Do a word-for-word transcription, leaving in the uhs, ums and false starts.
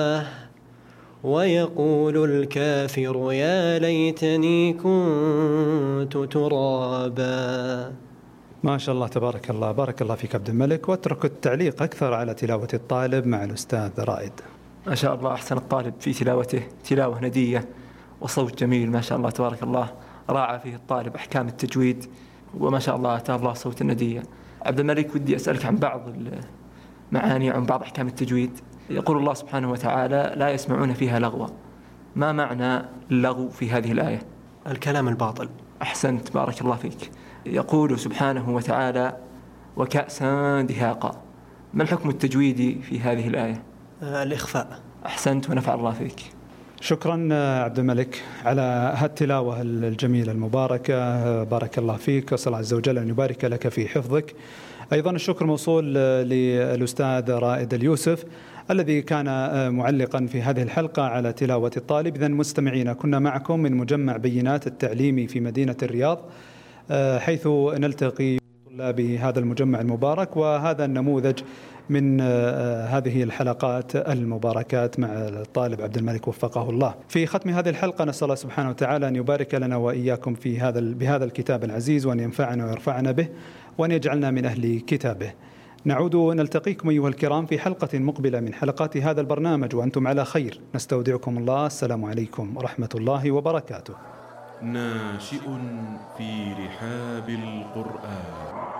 ويقول الكافر يا ليتني كنت ترابا. ما شاء الله تبارك الله، بارك الله فيك عبد الملك. واترك التعليق أكثر على تلاوة الطالب مع الأستاذ رائد. ما شاء الله أحسن الطالب في تلاوته، تلاوة ندية وصوت جميل ما شاء الله تبارك الله، راعى فيه الطالب أحكام التجويد، وما شاء الله أتاه الله صوت الندية. عبد الملك ودي أسألك عن بعض المعاني، عن بعض أحكام التجويد. يقول الله سبحانه وتعالى لا يسمعون فيها لغوا، ما معنى اللغو في هذه الآية؟ الكلام الباطل. أحسنت بارك الله فيك. يقول سبحانه وتعالى وكأسا دهاقا، ما الحكم التجويدي في هذه الآية؟ الإخفاء. أحسنت ونفع الله فيك. شكرا عبد الملك على هالتلاوة الجميلة المباركة، بارك الله فيك، وصلى الله عز وجل أن يبارك لك في حفظك. أيضا الشكر موصول للأستاذ رائد اليوسف الذي كان معلقا في هذه الحلقة على تلاوة الطالب. إذن مستمعين، كنا معكم من مجمع بينات التعليمي في مدينة الرياض، حيث نلتقي بطلاب هذا المجمع المبارك، وهذا النموذج من هذه الحلقات المباركات مع الطالب عبد الملك وفقه الله. في ختم هذه الحلقة نسأل الله سبحانه وتعالى أن يبارك لنا وإياكم في هذا بهذا الكتاب العزيز، وأن ينفعنا ويرفعنا به، وأن يجعلنا من أهل كتابه. نعود نلتقيكم أيها الكرام في حلقة مقبلة من حلقات هذا البرنامج وأنتم على خير. نستودعكم الله. السلام عليكم ورحمة الله وبركاته. ناشئ في رحاب القرآن.